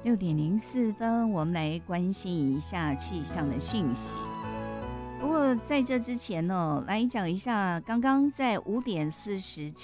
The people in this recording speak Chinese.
6:04，我们来关心一下气象的讯息。不过在这之前呢，来讲一下刚刚在5:47